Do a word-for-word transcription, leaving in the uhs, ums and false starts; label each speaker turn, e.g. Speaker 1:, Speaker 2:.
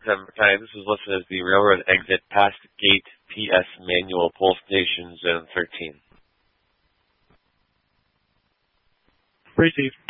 Speaker 1: September time. This was listed as the railroad exit past gate P S manual pull station zone thirteen.
Speaker 2: Received.